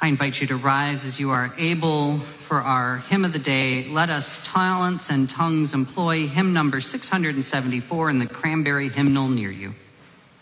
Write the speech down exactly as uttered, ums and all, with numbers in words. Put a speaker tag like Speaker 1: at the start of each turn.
Speaker 1: I invite you to rise as you are able for our hymn of the day. Let us talents and tongues employ hymn number six hundred seventy-four in the Cranberry hymnal near you.